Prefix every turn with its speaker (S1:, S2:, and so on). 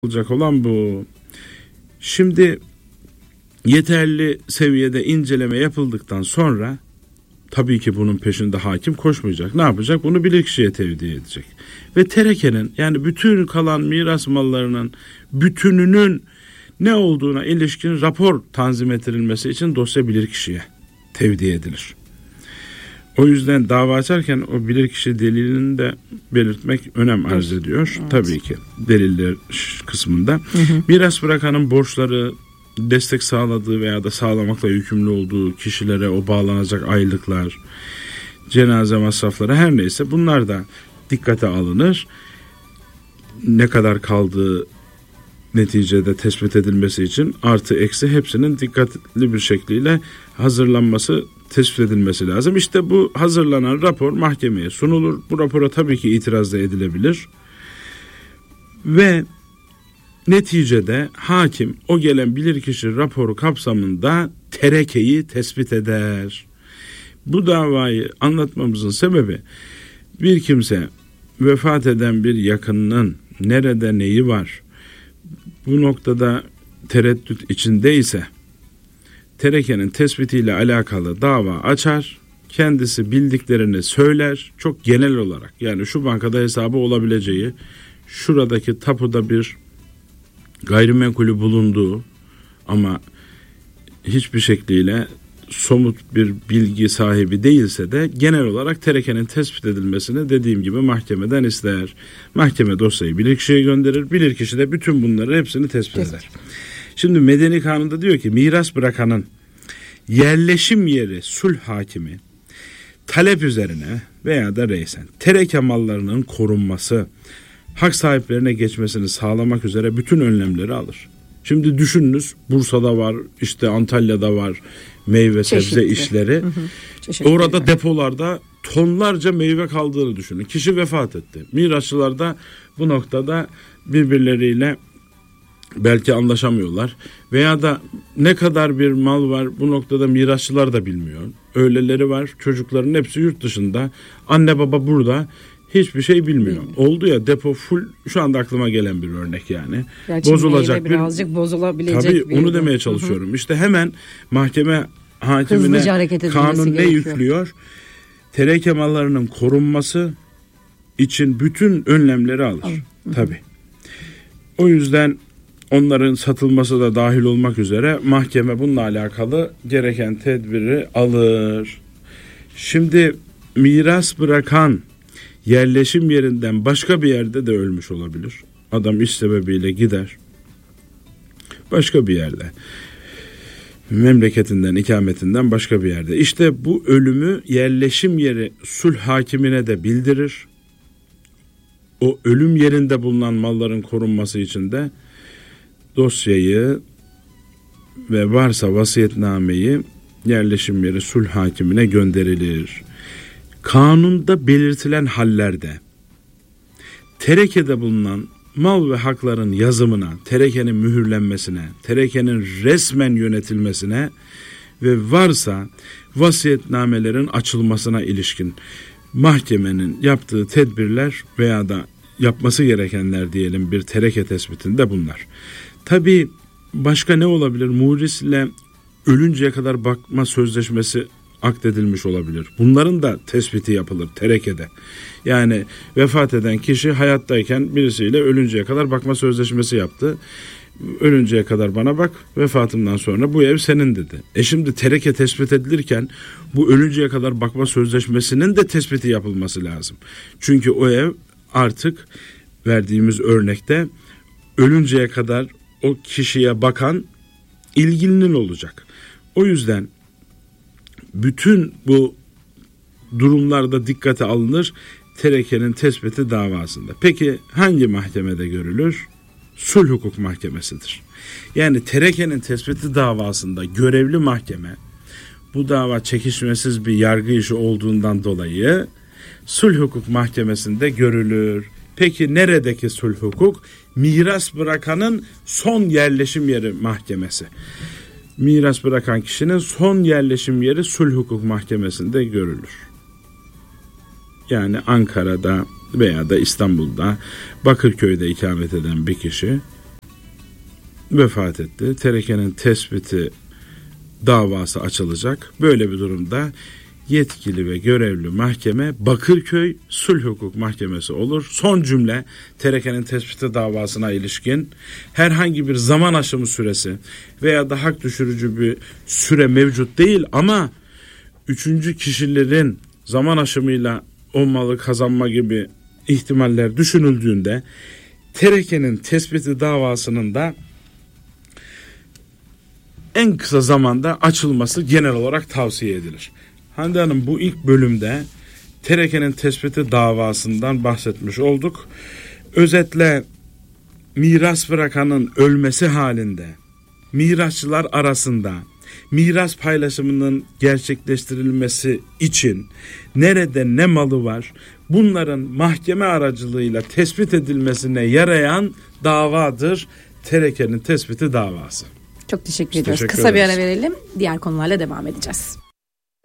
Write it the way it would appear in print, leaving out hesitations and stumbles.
S1: olacak olan bu. Şimdi yeterli seviyede inceleme yapıldıktan sonra tabii ki bunun peşinde hakim koşmayacak. Ne yapacak? Bunu bilirkişiye tevdi edecek. Ve terekenin, yani bütün kalan miras mallarının bütününün ne olduğuna ilişkin rapor tanzim ettirilmesi için dosya bilirkişiye tevdi edilir. O yüzden dava açarken o bilirkişi delilini de belirtmek önem arz ediyor. Evet. Tabii ki deliller kısmında. Miras bırakanın borçları, destek sağladığı veya da sağlamakla yükümlü olduğu kişilere o bağlanacak aylıklar, cenaze masrafları, her neyse bunlar da dikkate alınır. Ne kadar kaldığı neticede tespit edilmesi için artı eksi hepsinin dikkatli bir şekliyle hazırlanması, tespit edilmesi lazım. İşte bu hazırlanan rapor mahkemeye sunulur. Bu rapora tabii ki itiraz da edilebilir. Ve neticede hakim o gelen bilirkişi raporu kapsamında terekeyi tespit eder. Bu davayı anlatmamızın sebebi, bir kimse vefat eden bir yakınının nerede neyi var, bu noktada tereddüt içindeyse terekenin tespitiyle alakalı dava açar, kendisi bildiklerini söyler çok genel olarak. Yani şu bankada hesabı olabileceği, şuradaki tapuda bir gayrimenkulü bulunduğu ama hiçbir şekliyle somut bir bilgi sahibi değilse de genel olarak terekenin tespit edilmesini dediğim gibi mahkemeden ister. Mahkeme dosyayı bilirkişiye gönderir. Bilirkişi de bütün bunları hepsini tespit eder. Şimdi Medeni Kanun'da diyor ki miras bırakanın yerleşim yeri sulh hakimi talep üzerine veya da reysen tereke mallarının korunması, hak sahiplerine geçmesini sağlamak üzere bütün önlemleri alır. Şimdi düşününüz, Bursa'da var, işte Antalya'da var meyve sebze işleri. Orada depolarda tonlarca meyve kaldığını düşünün. Kişi vefat etti. Mirasçılar da bu noktada birbirleriyle belki anlaşamıyorlar. Veya da ne kadar bir mal var bu noktada mirasçılar da bilmiyor. Öyleleri var, çocukların hepsi yurt dışında. Anne baba burada. Hiçbir şey bilmiyor. Oldu ya, depo full, şu anda aklıma gelen bir örnek yani.
S2: Gerçi
S1: bozulacak
S2: birazcık bozulabilecek.
S1: Tabii onu demeye çalışıyorum. İşte hemen mahkeme hakimine kanun ne yüklüyor? Tereke mallarının korunması için bütün önlemleri alır. Tabii. O yüzden onların satılması da dahil olmak üzere mahkeme bununla alakalı gereken tedbiri alır. Şimdi miras bırakan yerleşim yerinden başka bir yerde de ölmüş olabilir. Adam iş sebebiyle gider. Başka bir yerde. Memleketinden, ikametinden başka bir yerde. İşte bu ölümü yerleşim yeri sulh hakimine de bildirir. O ölüm yerinde bulunan malların korunması için de dosyayı ve varsa vasiyetnameyi yerleşim yeri sulh hakimine gönderilir. Kanunda belirtilen hallerde terekede bulunan mal ve hakların yazımına, terekenin mühürlenmesine, terekenin resmen yönetilmesine ve varsa vasiyetnamelerin açılmasına ilişkin mahkemenin yaptığı tedbirler veya da yapması gerekenler diyelim bir tereke tespitinde bunlar. Tabii başka ne olabilir? Murisle ölünceye kadar bakma sözleşmesi akdedilmiş olabilir. Bunların da tespiti yapılır terekede. Yani vefat eden kişi hayattayken birisiyle ölünceye kadar bakma sözleşmesi yaptı. Ölünceye kadar bana bak, vefatımdan sonra bu ev senin dedi. Şimdi tereke tespit edilirken bu ölünceye kadar bakma sözleşmesinin de tespiti yapılması lazım. Çünkü o ev artık verdiğimiz örnekte ölünceye kadar o kişiye bakan ilgilinin olacak. O yüzden bütün bu durumlarda dikkate alınır terekenin tespiti davasında. Peki hangi mahkemede görülür? Sulh hukuk mahkemesidir. Yani terekenin tespiti davasında görevli mahkeme, bu dava çekişmesiz bir yargı işi olduğundan dolayı sulh hukuk mahkemesinde görülür. Peki neredeki sulh hukuk? Miras bırakanın son yerleşim yeri mahkemesi. Miras bırakan kişinin son yerleşim yeri sulh hukuk mahkemesinde görülür. Yani Ankara'da veya da İstanbul'da, Bakırköy'de ikamet eden bir kişi vefat etti. Terekenin tespiti davası açılacak. Böyle bir durumda yetkili ve görevli mahkeme Bakırköy Sulh Hukuk Mahkemesi olur. Son cümle, terekenin tespiti davasına ilişkin herhangi bir zaman aşımı süresi veya da hak düşürücü bir süre mevcut değil ama üçüncü kişilerin zaman aşımıyla o malı kazanma gibi ihtimaller düşünüldüğünde terekenin tespiti davasının da en kısa zamanda açılması genel olarak tavsiye edilir. Hande Hanım, bu ilk bölümde terekenin tespiti davasından bahsetmiş olduk. Özetle miras bırakanın ölmesi halinde mirasçılar arasında miras paylaşımının gerçekleştirilmesi için nerede ne malı var, bunların mahkeme aracılığıyla tespit edilmesine yarayan davadır terekenin tespiti davası.
S2: Çok teşekkür ediyoruz. Kısa bir ara verelim. Diğer konularla devam edeceğiz.